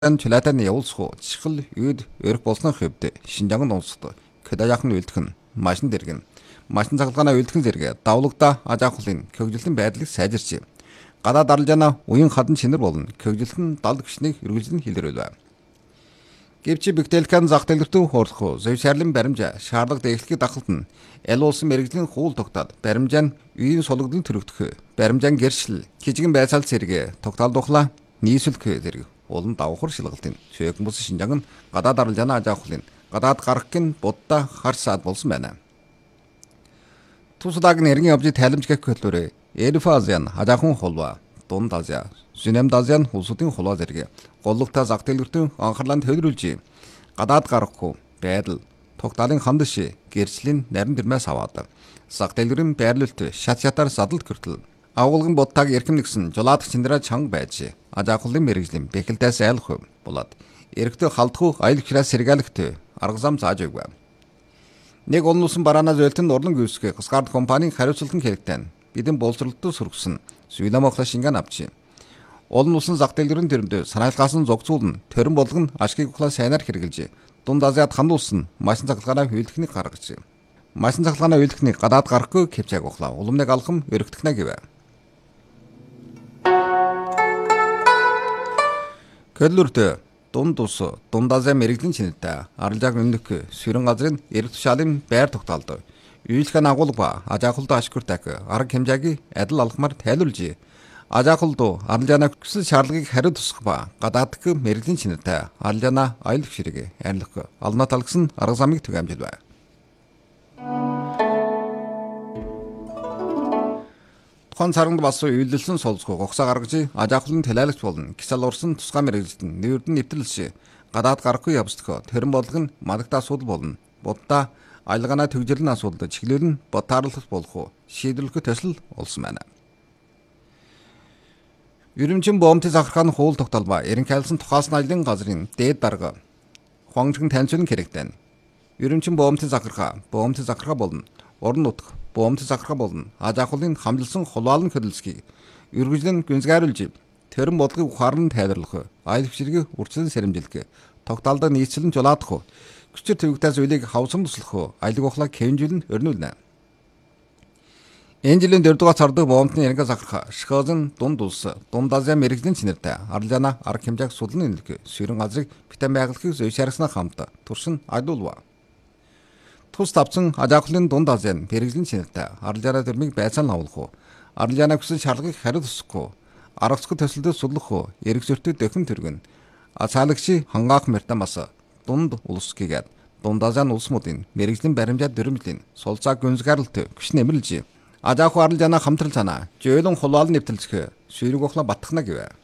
Чулаатаны явуулсах чихэл үйд өрх болсны хувьд Шинжаан онцлог Кэдаяхны үйлдэх нь машин дэргэн машин цахилгааны үйлдэх зэрэг давлагдаа аж ахуйлын хөгжлийн байдлыг сайжирч гадаад арилжаана уян хадан шинэр болно хөгжлөх нь далд гүшнийг үргэлжлэн хилэрвэл. Гэвч бигтэлхэн зах дэлгэртүү хуурах зөвшөөрлөн баримжаа шаарлаг дэглэхийг дахалт нь аль улсын мэрэгжлийн хуул тогтоод баримжаа нь үеийн сулгадал төрөгдөх баримжаан гэршил хижигэн байцаал зэрэг тогтоол духлаа нийсвэлх зэрэг улам давхар шилгалтын шөөгөн бус Шинжаан нь гадаад арилжааны аж ахуйлын гадаад гарахын будда харсаад болсон байна. Тусдаг нэргийн обжид тайлбарж гэх хөтлөөрөө Эрфазиан аж ахуйн хулва Дунд Азия Сүнэмд Азиан улсуудын хулва зэрэг голлогтой зах дэлгэртэн анхаарлаа төвлөрүүлж гадаад гарахгүй байдал тогтоолын хандш гэрчлийн нарийн дэрмээс аваад зах дэлгэрийн байрлалт шат шатаар садалт хүртэл агуулгын будтаг эрхэмнэгсэн жулаад чиндраа чанга байж аж ахуйлын мэрэгжлийн бэхэлдээс айлах болоод эрэгтэй халдах аял хираас сэргээлэгт арга зам зааж өгв. Нэг улсын бараанаас зөөлтөнд урлан гүйсгэх Скард компанийн хариуцлагын хэрэгтэн бидэн боловсролтой сургасан Сүйлэм охлоо Шинжаан авчи. Олон улсын зах дэлгэрийн төрөмд санаалгаас нь зогцуулна төрөн болгон ашгийг ухлаа сайнаар хэрэгжилж Дунд Азиад хандуулсан машин цахилгааны үйлдэхнийг гаргаж. Машин цахилгааны үйлдэхнийг гадаад гарахгүй кепчаг ухлаа улмныг алхам өргөдөхнэ гэв. Кэллүрт Дунд ус Дунд Азийн мэрэгжлийн чинэлтэй арилжааг өмнөх сүрэн газрын эрх тушаалын байр тогтоолд үйлчлэхэн агуулга аж ахуйлд ашигуртаг арга хэмжээгийн адил алхмаар тайлбарлаж аж ахуйлд арилжааны хүсэл шаардлагыг хариу тусах ба гадаадх мэрэгжлийн чинэлтэй арилжааны аял хөшрийг арилгах алнаа талгсан арга замыг түгээмжилв. Тухайн царганд бас үйлдэлсэн солилцох угсаа гаргаж аж ахуйлын талайлагч болно. Кисал урсан тусгай мэрэгжилтэн нэрдэн нэвтрэлш гадаад гарахгүй явцдах төрөн бодлого нь мадагтаа асуудал болно. Буддаа аялгаанаа төгжрлийн асуудалд чиглүүлэн бод тааруулах болох шийдвэрлэх төсөл олсон байна. Ерөнчин боомтын захаргааны хуул тогтолбоо эренхайлсан тухаасан ажлын газрын дээд дарга хуанган танилцуулан хэрэгтэй. Ерөнчин боомтын захаргаа болно. Орон нутг боомтын захаргаа болно. Аж ахуйлын хамжилсан хулаалын хөдөлсгийг үргэлжлэн гүнзгийруулж төрөн бодлогыг ухаарлан тайлбарлах, аял хөшрийг үржилэн сэрэмжлэх, тогтоолдоо нийцлэн жулаадах, хүчээр төвөгтэй зүйлийг хавсан туслах, аял ухлаа кэнжүүлэн өрнүүлнэ. Энэ жилийн 4 дугаар цардаг боомтны яринга захаргаа Шхозын Дунд улс Дунд Азийн мэрэгжлийн чинэртэй арилжаана арга хэмжээг судлан нэлгэх сүрэн газрыг битэн байгалахыг зөвшөөрснөө хамт туршин айлуулва. Тус тавцсан аж ахуйлын Дунд Азийн мэрэгжлийн чинэлтэй арилжаана төрмийг байцаал авуулах, арилжаана хүсэл шаардлагыг хариу тусах, аргацгүй төсөлдөд судлах, эрг зөртөд дөхөн төргөн цаалагчи хангаах мертамас Дунд улс гээд Дунд Азийн улсуудын мэрэгжлийн баримжаа дөрмөлийн сулцаа гүнзгийрэлт күш нэмэрлж аж ахуй арилжаана хамтрал санаа жөөлөн хулаал нэвтрэлцэх шүүрэг ухлаа батхна гэв.